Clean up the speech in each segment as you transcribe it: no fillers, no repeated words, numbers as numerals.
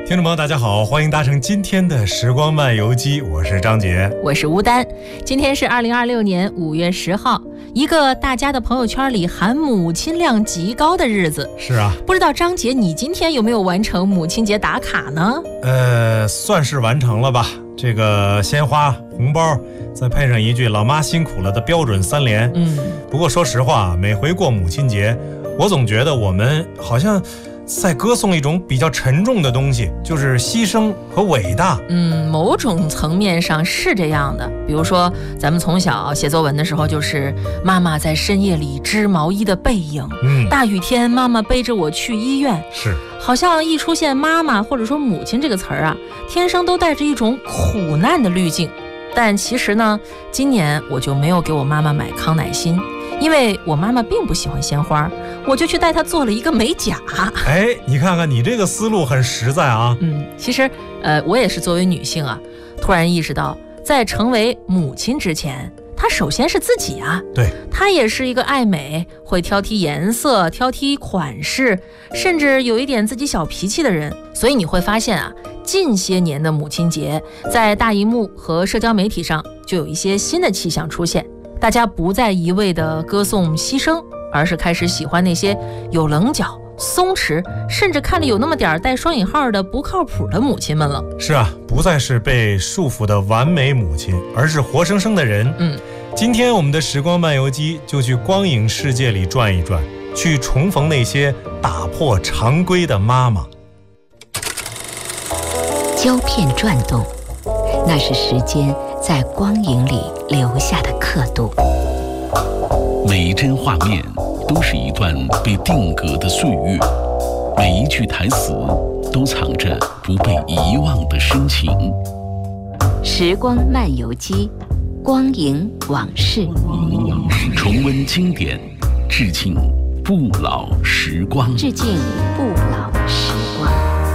听众朋友大家好，欢迎搭乘今天的时光漫游记，我是张杰， 我是吴丹。今天是2026年5月10号，一个大家的朋友圈里喊母亲量极高的日子。 是啊， 不知道张杰你今天有没有完成母亲节打卡呢？ 算是完成了吧。这个鲜花、红包，再配上一句老妈辛苦了的标准3连。不过说实话，每回过母亲节，我总觉得我们好像在歌颂一种比较沉重的东西，就是牺牲和伟大。 某种层面上是这样的。比如说咱们从小写作文的时候，就是妈妈在深夜里织毛衣的背影，大雨天妈妈背着我去医院， 是好像一出现妈妈或者说母亲这个词儿啊，天生都带着一种苦难的滤镜。但其实呢，今年我就没有给我妈妈买康乃馨，因为我妈妈并不喜欢鲜花，我就去带她做了一个美甲。 你看看你这个思路很实在啊。 其实我也是作为女性啊，突然意识到在成为母亲之前，她首先是自己啊。 对， 她也是一个爱美，会挑剔颜色、挑剔款式，甚至有一点自己小脾气的人。所以你会发现啊，近些年的母亲节在大荧幕和社交媒体上就有一些新的气象出现，大家不再一味的歌颂牺牲，而是开始喜欢那些有棱角、松弛，甚至看着有那么点带双引号的不靠谱的母亲们了。 是啊，不再是被束缚的完美母亲，而是活生生的人。今天我们的时光漫游机就去光影世界里转一转，去重逢那些打破常规的妈妈。 胶片转动，那是时间在光影里留下的刻度。 每一帧画面都是一段被定格的岁月，每一句台词都藏着不被遗忘的深情。 时光漫游机，光影往事， 重温经典，致敬不老时光。 致敬不老时光。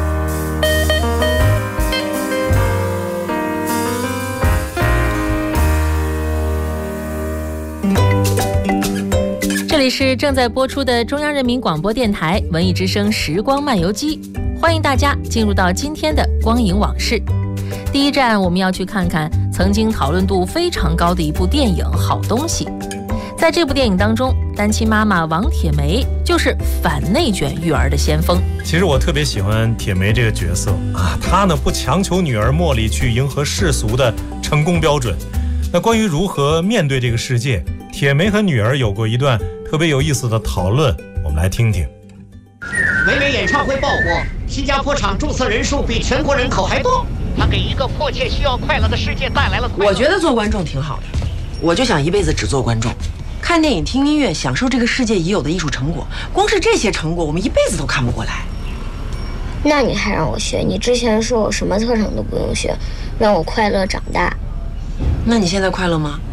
这里是正在播出的中央人民广播电台文艺之声时光漫游机，欢迎大家进入到今天的光影往事。第一站我们要去看看曾经讨论度非常高的一部电影《好东西》。在这部电影当中，单亲妈妈王铁梅就是反内卷育儿的先锋。 其实我特别喜欢铁梅这个角色啊，她呢不强求女儿茉莉去迎合世俗的成功标准。那关于如何面对这个世界，铁梅和女儿有过一段特别有意思的讨论，我们来听听。 唯美演唱会爆火，新加坡场注册人数比全国人口还多。他给一个迫切需要快乐的世界带来了快乐。 我觉得做观众挺好的，我就想一辈子只做观众，看电影、听音乐，享受这个世界已有的艺术成果。光是这些成果，我们一辈子都看不过来。 那你还让我学？你之前说我什么特长都不用学，让我快乐长大。 那你现在快乐吗？